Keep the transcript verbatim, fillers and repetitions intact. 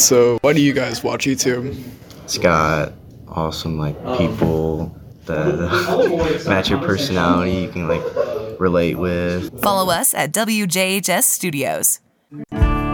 So why do you guys watch YouTube? It's got awesome like people that match your personality, you can like relate with. Follow us at W J H S Studios.